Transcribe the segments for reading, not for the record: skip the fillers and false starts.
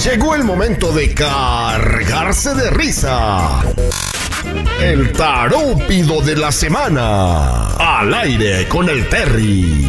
Llegó el momento de cargarse de risa. El tarúpido de la semana. Al aire con el Terry.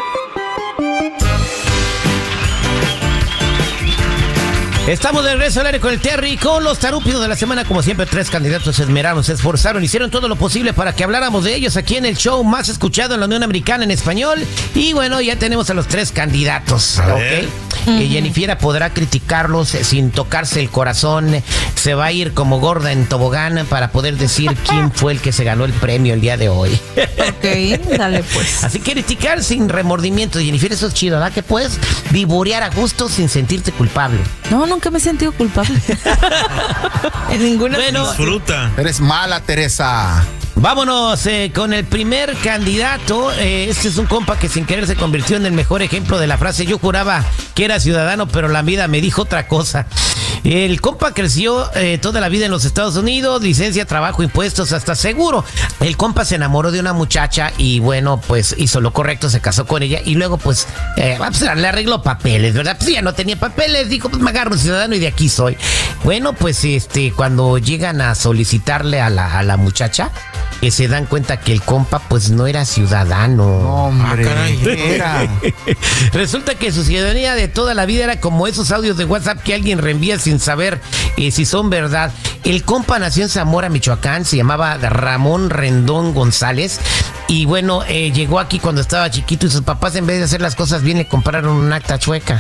Estamos de regreso al aire con el Terry, con los tarúpidos de la semana. Como siempre, 3 candidatos se esmeraron, se esforzaron, hicieron todo lo posible para que habláramos de ellos aquí en el show más escuchado en la Unión Americana en español. Y bueno, ya tenemos a los 3 candidatos, ¿ok? Jennifer podrá criticarlos sin tocarse el corazón. Se va a ir como gorda en tobogán para poder decir quién fue el que se ganó el premio el día de hoy. Ok, dale pues. Así que criticar sin remordimiento, Jennifer, eso es chido, ¿verdad? Que puedes vivorear a gusto sin sentirte culpable. No, nunca me he sentido culpable. En ninguna. Bueno, disfruta. Eres mala, Teresa. Vámonos con el primer candidato. Este es un compa que sin querer se convirtió en el mejor ejemplo de la frase: yo juraba que era ciudadano, pero la vida me dijo otra cosa. El compa creció toda la vida en los Estados Unidos, licencia, trabajo, impuestos, hasta seguro. El compa se enamoró de una muchacha y bueno, pues hizo lo correcto, se casó con ella y luego pues le arregló papeles, ¿verdad? Pues ya no tenía papeles, dijo, pues me agarro un ciudadano y de aquí soy. Bueno, pues cuando llegan a solicitarle a la muchacha, que se dan cuenta que el compa pues no era ciudadano. Hombre, era. Resulta que su ciudadanía de toda la vida era como esos audios de WhatsApp que alguien reenvía sin saber si son verdad. El compa nació en Zamora, Michoacán, se llamaba Ramón Rendón González. Y bueno, llegó aquí cuando estaba chiquito y sus papás, en vez de hacer las cosas bien, le compraron un acta chueca.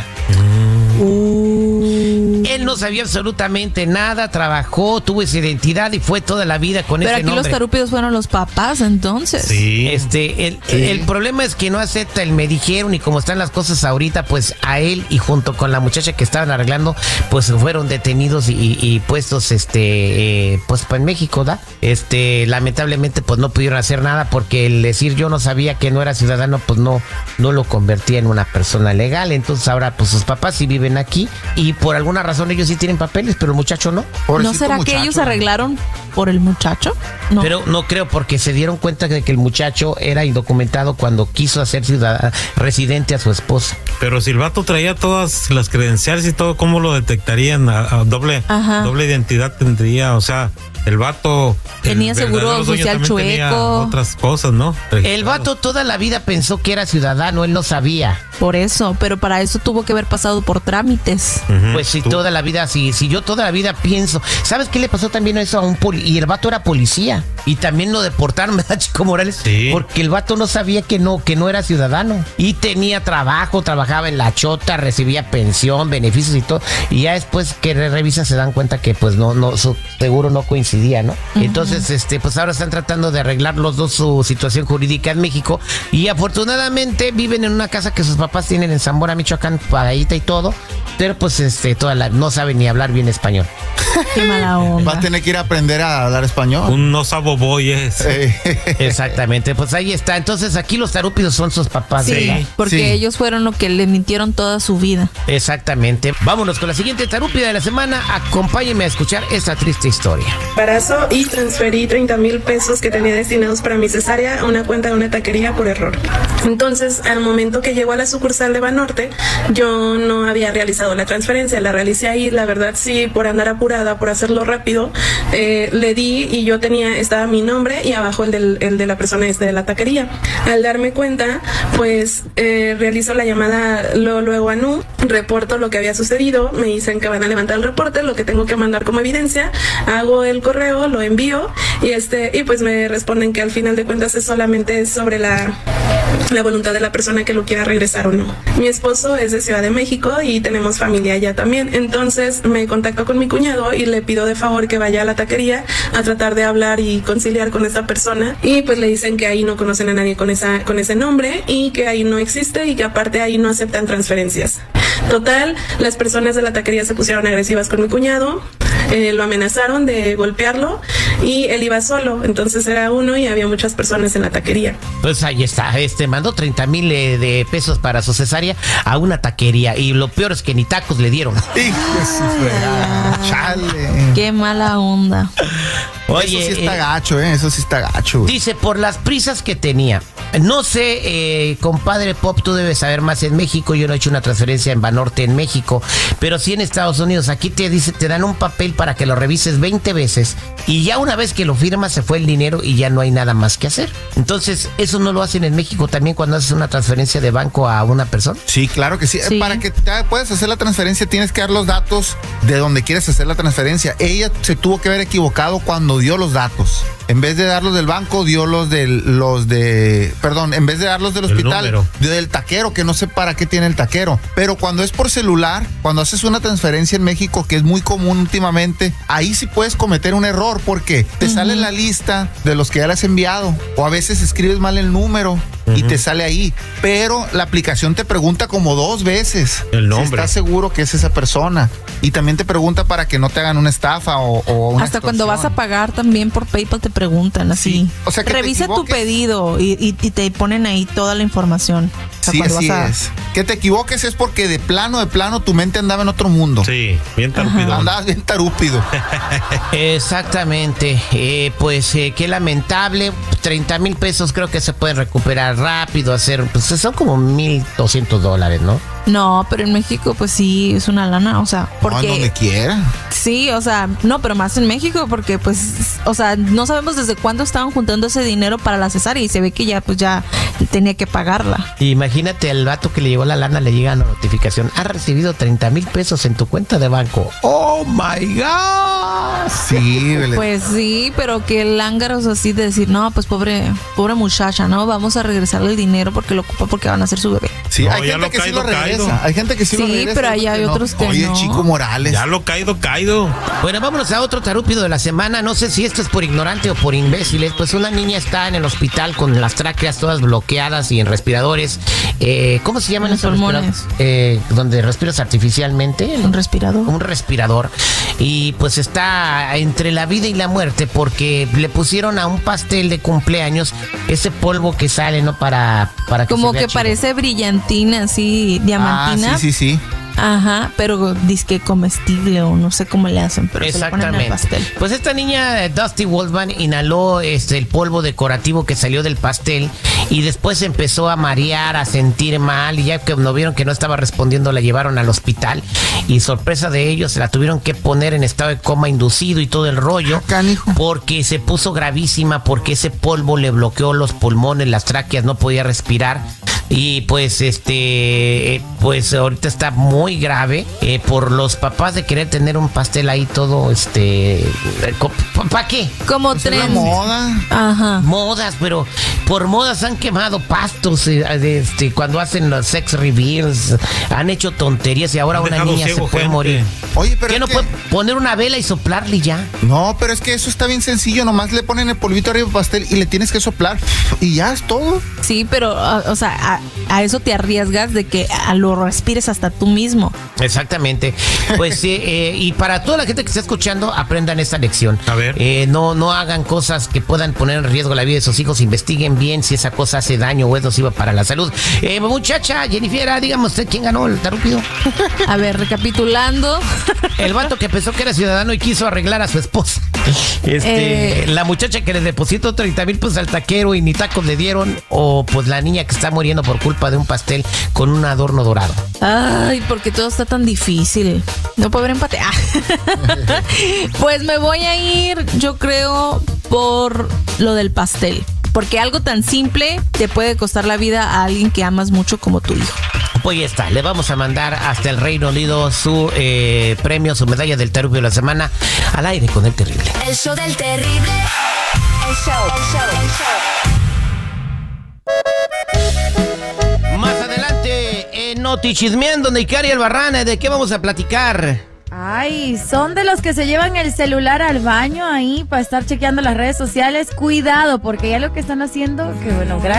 Él no sabía absolutamente nada, trabajó, tuvo esa identidad y fue toda la vida con ese nombre. Pero aquí los tarúpidos fueron los papás, entonces. Sí. El problema es que no acepta el me dijeron, y como están las cosas ahorita, pues a él y junto con la muchacha que estaban arreglando, pues fueron detenidos y puestos, pues en México, ¿da? Lamentablemente, pues no pudieron hacer nada porque el decir yo no sabía que no era ciudadano, pues no lo convertía en una persona legal. Entonces ahora, pues sus papás sí viven aquí y por alguna razón ellos sí tienen papeles, pero el muchacho no. ¿No será que ellos arreglaron por el muchacho? No. Pero no creo, porque se dieron cuenta de que el muchacho era indocumentado cuando quiso hacer residente a su esposa. Pero si el vato traía todas las credenciales y todo, ¿cómo lo detectarían? Doble identidad tendría, o sea, el vato tenía seguro social chueco, otras cosas, ¿no? El vato toda la vida pensó que era ciudadano, él no sabía. Por eso, pero para eso tuvo que haber pasado por trámites. Pues si toda la vida, si yo toda la vida pienso, ¿sabes qué le pasó también a eso a un y el vato era policía y también lo deportaron, ¿verdad, Chico Morales? Sí. Porque el vato no sabía que no era ciudadano y tenía trabajo, trabajaba en la chota, recibía pensión, beneficios y todo, y ya después que revisa se dan cuenta que pues no su seguro no coincidía, ¿no? Entonces, pues ahora están tratando de arreglar los dos su situación jurídica en México y afortunadamente viven en una casa que sus papás tienen en Zamora, Michoacán, pagadita y todo, pero pues no saben ni hablar bien español. Qué mala onda. Va a tener que ir a aprender a hablar español. Un no sabo boy es. Exactamente, pues ahí está. Entonces aquí los tarúpidos son sus papás. Sí, ¿verdad? Porque ellos fueron los que le mintieron toda su vida. Exactamente. Vámonos con la siguiente tarúpida de la semana. Acompáñenme a escuchar esta triste historia. Embarazo y transferí 30,000 pesos que tenía destinados para mi cesárea a una cuenta de una taquería por error. Entonces, al momento que llegó a la sucursal de Banorte, yo no había realizado la transferencia, la realicé ahí, la verdad sí, por andar apurada, por hacerlo rápido, le di y yo estaba mi nombre y abajo el de la persona de la taquería. Al darme cuenta, pues realizo la llamada luego a NU, reporto lo que había sucedido, me dicen que van a levantar el reporte, lo que tengo que mandar como evidencia, hago el correo, lo envío y pues me responden que al final de cuentas es solamente sobre la voluntad de la persona que lo quiera regresar o no. Mi esposo es de Ciudad de México y tenemos familia allá también, entonces me contacto con mi cuñado y le pido de favor que vaya a la taquería a tratar de hablar y conciliar con esa persona y pues le dicen que ahí no conocen a nadie con ese nombre y que ahí no existe y que aparte ahí no aceptan transferencias. Total, las personas de la taquería se pusieron agresivas con mi cuñado, lo amenazaron de golpearlo y él iba solo, entonces era uno y había muchas personas en la taquería. Pues ahí está, mandó 30,000 de pesos para su cesárea a una taquería y lo peor es que ni tacos le dieron. Chale. Qué mala onda. Oye, eso sí está gacho, eso sí está gacho. Dice, por las prisas que tenía, No sé, compadre Pop, tú debes saber más en México. Yo no he hecho una transferencia en Banorte en México, pero sí en Estados Unidos. Aquí te dan un papel para que lo revises 20 veces y ya una vez que lo firmas se fue el dinero y ya no hay nada más que hacer. Entonces, ¿eso no lo hacen en México también cuando haces una transferencia de banco a una persona? Sí, claro que sí. Sí. Para que puedas hacer la transferencia tienes que dar los datos de donde quieres hacer la transferencia. Ella se tuvo que haber equivocado cuando dio los datos. En vez de darlos del banco, dio en vez de darlos del hospital, dio del taquero, que no sé para qué tiene el taquero. Pero cuando es por celular, cuando haces una transferencia en México, que es muy común últimamente, ahí sí puedes cometer un error porque te sale la lista de los que ya le has enviado, o a veces escribes mal el número y te sale ahí. Pero la aplicación te pregunta como 2 veces el nombre. Si estás seguro que es esa persona. Y también te pregunta para que no te hagan una estafa o una Hasta cuando extorsión. vas a pagar también por PayPal te preguntan así. Sí. O sea, que te revisa tu equivoques. pedido y te ponen ahí toda la información. O sea, Sí, cuando así vas a- es. Que te equivoques es porque de plano tu mente andaba en otro mundo. Sí, bien tarupidón. Andabas bien tarúpido. Exactamente. Qué lamentable. 30,000 pesos creo que se pueden recuperar rápido. Pues son como $1,200, ¿no? No, pero en México pues sí es una lana, o sea, porque No, donde quiera. sí, o sea, no, pero más en México porque pues, o sea, no sabemos desde cuándo estaban juntando ese dinero para la cesárea y se ve que ya tenía que pagarla. Imagínate al vato que le llegó la lana, le llega una notificación. Has recibido 30,000 pesos en tu cuenta de banco. ¡Oh, my God! Sí, Pues sí, pero que lángaros así de decir, no, pues pobre muchacha, ¿no? Vamos a regresarle el dinero porque lo ocupa porque van a ser su bebé. sí, No, hay ya gente lo que sí caído, lo regresa. caído. Hay gente que sí lo Sí, regresa. pero ahí hay no. otros que Oye, no. Chico Morales. Ya lo caído. Bueno, vámonos a otro tarúpido de la semana. No sé si esto es por ignorante o por imbéciles. Pues una niña está en el hospital con las tráqueas todas bloqueadas y en respiradores. ¿Cómo se llaman En esos pulmones. respiradores? Donde respiras artificialmente. Un respirador. Un respirador. Y pues está entre la vida y la muerte porque le pusieron a un pastel de cumpleaños ese polvo que sale, ¿no? Para que Como se vea que chido. parece brillantina, así, diamantina. Sí. Ajá, pero disque comestible o no sé cómo le hacen, pero se lo ponen al pastel. Pues esta niña, Dusty Wolfman, inhaló el polvo decorativo que salió del pastel y después empezó a marear, a sentir mal, y ya que no vieron que no estaba respondiendo, la llevaron al hospital y sorpresa de ellos, se la tuvieron que poner en estado de coma inducido y todo el rollo, Canijo. porque se puso gravísima, porque ese polvo le bloqueó los pulmones, las tráqueas, no podía respirar. Y pues pues ahorita está muy grave por los papás de querer tener un pastel ahí todo ¿para qué? Como Es una tren. moda. Ajá. Modas, pero por modas han quemado pastos cuando hacen los sex reveals, han hecho tonterías y ahora Han una dejado niña se ciego puede gente. morir. Oye, pero ¿Qué es no que- puede poner una vela y soplarle y ya? No, pero es que eso está bien sencillo. Nomás le ponen el polvito arriba del pastel y le tienes que soplar. Y ya es todo. Sí, pero, o sea, a eso te arriesgas de que lo respires hasta tú mismo. Exactamente. Pues y para toda la gente que está escuchando, aprendan esta lección. A ver. No hagan cosas que puedan poner en riesgo la vida de sus hijos. Investiguen bien si esa cosa hace daño o es nociva para la salud. Muchacha, Jennifer, dígame usted quién ganó el tarúpido. A ver, recapitulando. El vato que pensó que era ciudadano y quiso arreglar a su esposa. La muchacha que le depositó 30,000 pesos al taquero y ni tacos le dieron. O pues la niña que está muriendo por culpa de un pastel con un adorno dorado. Ay, porque todo está tan difícil. No puedo haber empate. Ah. Pues me voy a ir, yo creo, por lo del pastel. Porque algo tan simple te puede costar la vida a alguien que amas mucho como tu hijo. Pues ya está, le vamos a mandar hasta el Reino Unido su premio, su medalla del tarúpido de la semana al aire con el terrible. El show del terrible. El show. Más adelante, en Notichismeando, Neikari Albarrán, ¿de qué vamos a platicar? Ay, son de los que se llevan el celular al baño ahí para estar chequeando las redes sociales. Cuidado, porque ya lo que están haciendo, que bueno, gracias.